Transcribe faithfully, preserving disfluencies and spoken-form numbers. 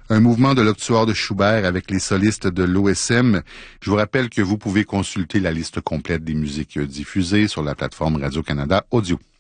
un mouvement de l'octuor de Schubert avec les solistes de l'O S M. Je vous rappelle que vous pouvez consulter la liste complète des musiques diffusées sur la plateforme Radio-Canada Audio.